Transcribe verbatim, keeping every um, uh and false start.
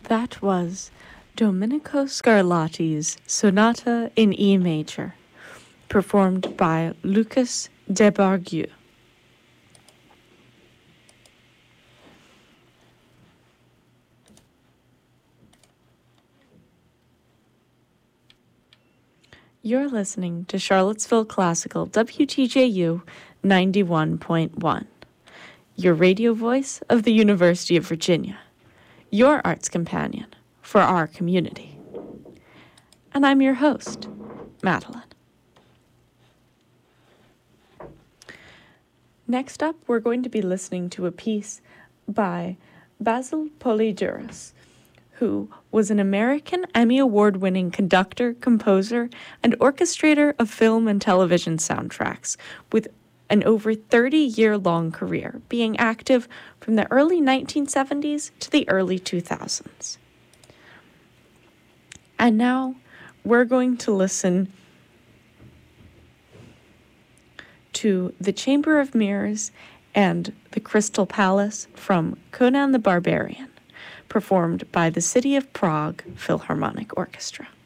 That was Domenico Scarlatti's Sonata in E major, performed by Lucas Debargue. You're listening to Charlottesville Classical W T J U ninety-one point one, your radio voice of the University of Virginia, your arts companion for our community. And I'm your host, Madeline. Next up, we're going to be listening to a piece by Basil Polydoros, who was an American Emmy Award-winning conductor, composer, and orchestrator of film and television soundtracks, with an over thirty-year-long career, being active from the early nineteen seventies to the early two thousands. And now, we're going to listen to The Chamber of Mirrors and The Crystal Palace from Conan the Barbarian, performed by the City of Prague Philharmonic Orchestra.